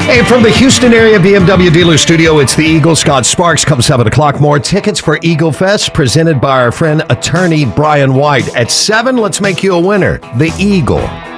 Hey, from the Houston area BMW dealer studio, it's the Eagle. Scott Sparks. Come 7 o'clock. More tickets for Eagle Fest presented by our friend attorney Brian White. At 7, let's make you a winner. The Eagle.